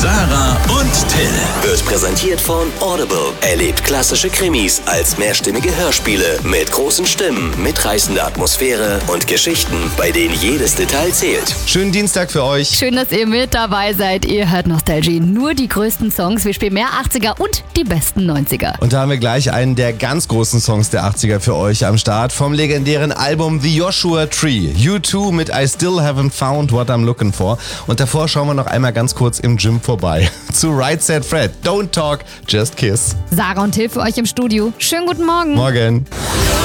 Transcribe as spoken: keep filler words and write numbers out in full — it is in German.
Sarah und Till. Wird präsentiert von Audible. Erlebt klassische Krimis als mehrstimmige Hörspiele mit großen Stimmen, mitreißender Atmosphäre und Geschichten, bei denen jedes Detail zählt. Schönen Dienstag für euch. Schön, dass ihr mit dabei seid. Ihr hört Nostalgie. Nur die größten Songs. Wir spielen mehr achtziger und die besten neunziger. Und da haben wir gleich einen der ganz großen Songs der achtziger für euch am Start. Vom legendären Album The Joshua Tree. U zwei mit I Still Haven't Found What I'm Looking For. Und davor schauen wir noch einmal ganz kurz im Gym vorbei. Zu Right Said Fred. Don't talk, just kiss. Sarah und Till für euch im Studio. Schönen guten Morgen. Morgen.